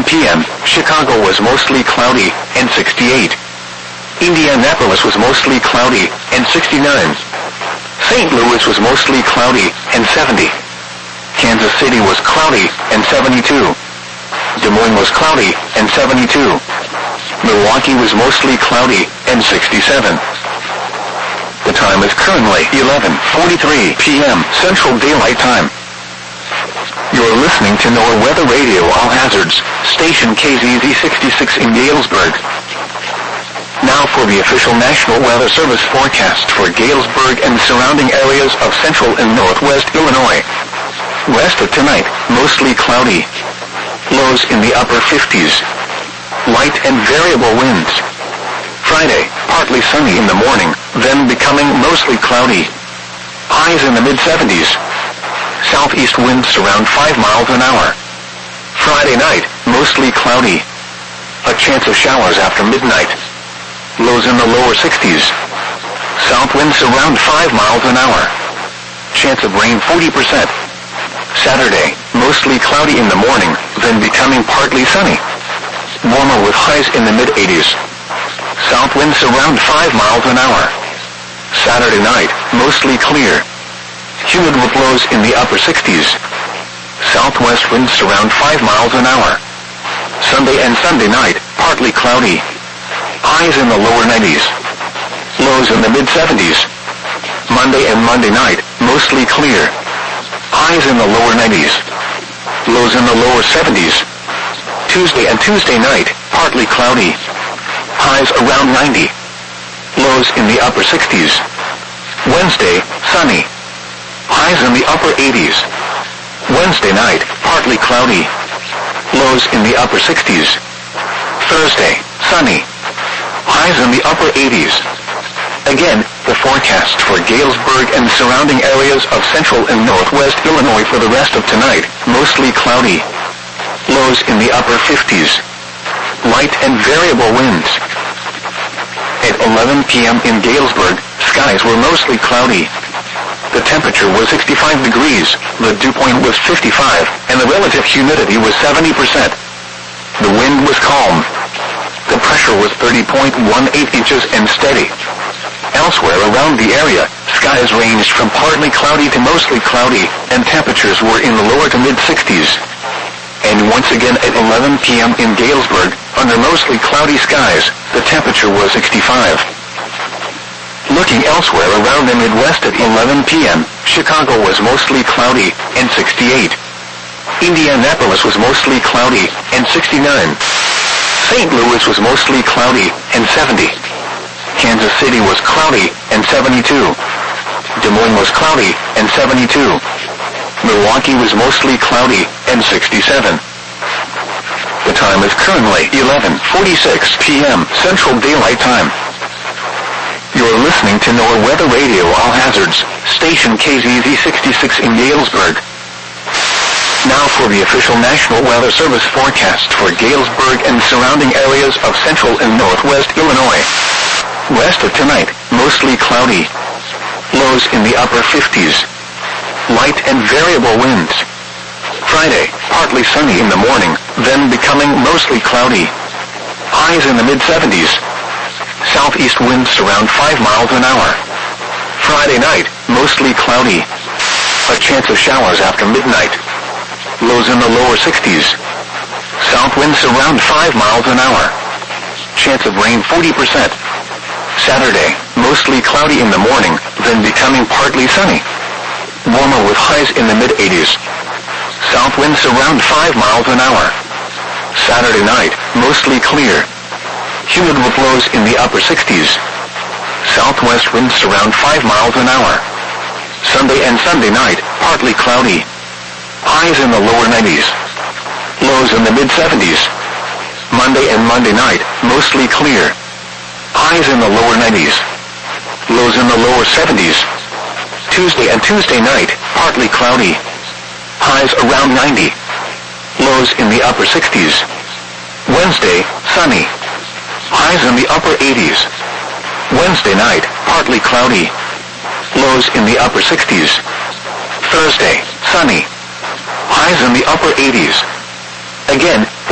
p.m., Chicago was mostly cloudy, and 68. Indianapolis was mostly cloudy, and 69. St. Louis was mostly cloudy, and 70. Kansas City was cloudy, and 72. Des Moines was cloudy, and 72. Milwaukee was mostly cloudy, and 67. The time is currently 11:43 p.m. Central Daylight Time. You're listening to NOAA Weather Radio All Hazards, station KZZ 66 in Galesburg. Now for the official National Weather Service forecast for Galesburg and surrounding areas of central and northwest Illinois. Rest of tonight, mostly cloudy. Lows in the upper 50s. Light and variable winds. Friday, partly sunny in the morning, then becoming mostly cloudy. Highs in the mid-70s. Southeast winds around 5 miles an hour. Friday night, mostly cloudy. A chance of showers after midnight. Lows in the lower 60s. South winds around 5 miles an hour. Chance of rain 40%. Saturday, mostly cloudy in the morning, then becoming partly sunny. Warmer with highs in the mid-80s. South winds around 5 miles an hour. Saturday night, mostly clear. Humid with lows in the upper 60s. Southwest winds around 5 miles an hour. Sunday and Sunday night, partly cloudy. Highs in the lower 90s. Lows in the mid-70s. Monday and Monday night, mostly clear. Highs in the lower 90s. Lows in the lower 70s. Tuesday and Tuesday night, partly cloudy. Highs around 90. Lows in the upper 60s. Wednesday, sunny. Highs in the upper 80s. Wednesday night, partly cloudy. Lows in the upper 60s. Thursday, sunny. Highs in the upper 80s. Again, the forecast for Galesburg and surrounding areas of central and northwest Illinois for the rest of tonight, mostly cloudy. Lows in the upper 50s. Light and variable winds. At 11 p.m. in Galesburg, skies were mostly cloudy. The temperature was 65 degrees, the dew point was 55, and the relative humidity was 70%. The wind was calm. The pressure was 30.18 inches and steady. Elsewhere around the area, skies ranged from partly cloudy to mostly cloudy, and temperatures were in the lower to mid-60s. And once again at 11 p.m. in Galesburg, under mostly cloudy skies, the temperature was 65. Looking elsewhere around the Midwest at 11 p.m., Chicago was mostly cloudy, and 68. Indianapolis was mostly cloudy, and 69. St. Louis was mostly cloudy, and 70. Kansas City was cloudy, and 72. Des Moines was cloudy, and 72. Milwaukee was mostly cloudy, and 67. The time is currently 11:46 p.m. Central Daylight Time. You're listening to NOAA Weather Radio All Hazards, station KZZ 66 in Galesburg. Now for the official National Weather Service forecast for Galesburg and surrounding areas of central and northwest Illinois. Rest of tonight, mostly cloudy. Lows in the upper 50s. Light and variable winds. Friday, partly sunny in the morning, then becoming mostly cloudy. Highs in the mid-70s. Southeast winds around 5 miles an hour. Friday night, mostly cloudy. A chance of showers after midnight. Lows in the lower 60s. South winds around 5 miles an hour. Chance of rain 40%. Saturday, mostly cloudy in the morning, then becoming partly sunny. Warmer with highs in the mid-80s. South winds around 5 miles an hour. Saturday night, mostly clear. Humid with lows in the upper 60s. Southwest winds around 5 miles an hour. Sunday and Sunday night, partly cloudy. Highs in the lower 90s. Lows in the mid-70s. Monday and Monday night, mostly clear. Highs in the lower 90s. Lows in the lower 70s. Tuesday and Tuesday night, partly cloudy. Highs around 90. Lows in the upper 60s. Wednesday, sunny. Highs in the upper 80s. Wednesday night, partly cloudy. Lows in the upper 60s. Thursday, sunny. Highs in the upper 80s. Again,